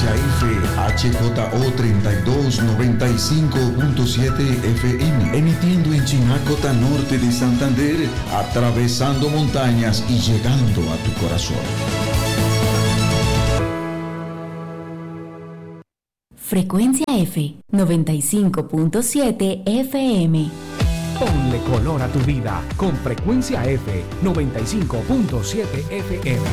Frecuencia F, HJO 3295.7 FM, emitiendo en Chinacota Norte de Santander, atravesando montañas y llegando a tu corazón. Frecuencia F, 95.7 FM. Ponle color a tu vida con Frecuencia F, 95.7 FM.